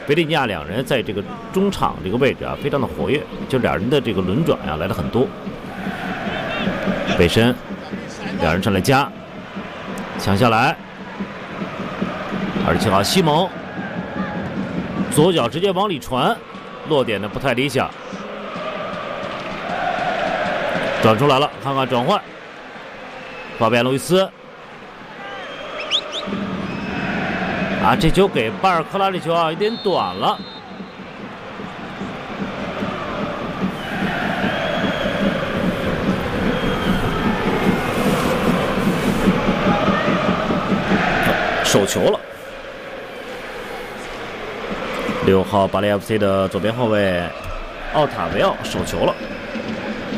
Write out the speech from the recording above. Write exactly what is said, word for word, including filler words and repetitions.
维利尼亚两人在这个中场这个位置啊，非常的活跃，就两人的这个轮转啊来的很多。背身，两人上来夹，抢下来，二十七号西蒙左脚直接往里传，落点呢不太理想。转出来了，看看转换，法比安·路易斯。啊，这球给巴尔科拉这球啊有点短了。手球了。六号巴黎 F C 的左边后卫奥塔维奥手球了。